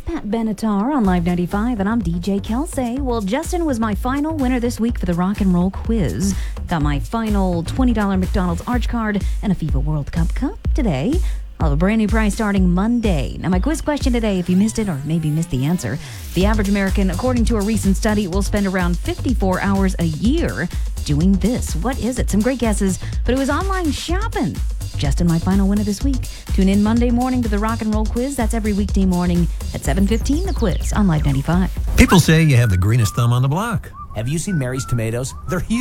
Pat Benatar on Live 95, and I'm DJ Kelsey. Well, Justin was my final winner this week for the Rock and Roll Quiz. Got my final $20 McDonald's Arch Card and a FIFA World Cup cup today. I'll have a brand new prize starting Monday. Now, my quiz question today, if you missed it or maybe missed the answer, the average American, according to a recent study, will spend around 54 hours a year doing this. What is it? Some great guesses, but it was online shopping. Justin, my final winner this week. Tune in Monday morning to the Rock and Roll Quiz. That's every weekday morning at 7:15, the quiz on Live 95. People say you have the greenest thumb on the block. Have you seen Mary's tomatoes? They're huge.